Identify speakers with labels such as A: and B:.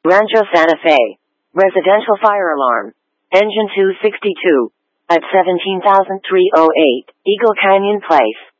A: Rancho Santa Fe. Residential fire alarm. Engine 262. At 17,308, Eagle Canyon Place.